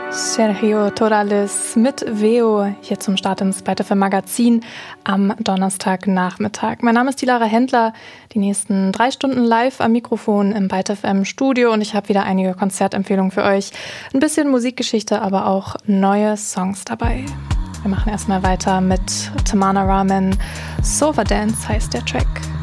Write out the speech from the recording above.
Sergio Torales mit Veo hier zum Start ins ByteFM Magazin am Donnerstagnachmittag. Mein Name ist die Lara Händler, die nächsten 3 Stunden live am Mikrofon im ByteFM Studio und ich habe wieder einige Konzertempfehlungen für euch. Ein bisschen Musikgeschichte, aber auch neue Songs dabei. Wir machen erstmal weiter mit Tamana Rahman. Sofa Dance heißt der Track.